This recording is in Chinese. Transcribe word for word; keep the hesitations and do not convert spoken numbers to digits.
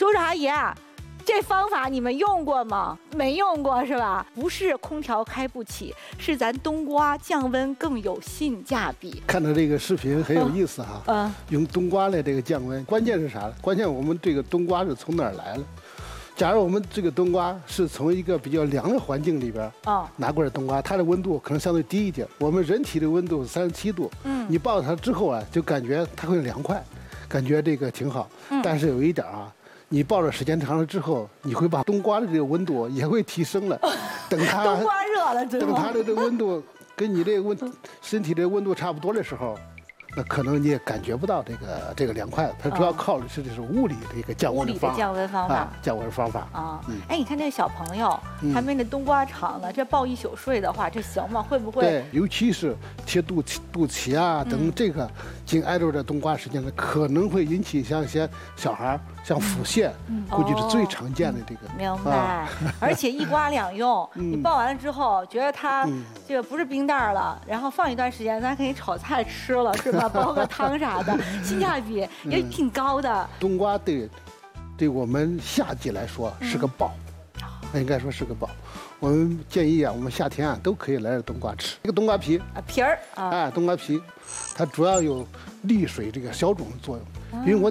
叔叔阿姨啊，这方法你们用过吗？没用过是吧？不是空调开不起，是咱冬瓜降温更有性价比。 看到这个视频很有意思哈。嗯、啊。用冬瓜来这个降温，关键是啥呢？关键我们这个冬瓜是从哪儿来的？假如我们这个冬瓜是从一个比较凉的环境里边啊拿过来冬瓜，它的温度可能相对低一点。我们人体的温度是三十七度，嗯，你抱它之后啊，就感觉它会凉快，感觉这个挺好。嗯，但是有一点啊，你抱着时间长了之后，你会把冬瓜的这个温度也会提升了。等它冬瓜热了之后， 等它的这个温度跟你这个温身体的温度差不多的时候。那可能你也感觉不到这个这个凉快，它主要靠的是这是物理的一个降温的方法。 物理的降温方法， 啊、降温方法啊。嗯、哎，你看这个小朋友还没那冬瓜长呢，这抱一宿睡的话，这行吗？会不会？ 对，尤其是贴肚脐、肚脐啊等这个紧挨着的冬瓜时间呢，可能会引起像一些小孩像腹泻，嗯、估计是最常见的这个。 明白。啊、而且一瓜两用，你抱完了之后，觉得它这个不是冰袋了，然后放一段时间，咱可以炒菜吃了，是吧？煲个汤啥的，性价比也挺高的。 嗯、冬瓜对，对我们夏季来说是个宝，嗯、应该说是个宝。我们建议啊，我们夏天啊都可以来点冬瓜吃。这个冬瓜皮啊皮儿啊， 哎，冬瓜皮，它主要有利水这个消肿的作用。因为我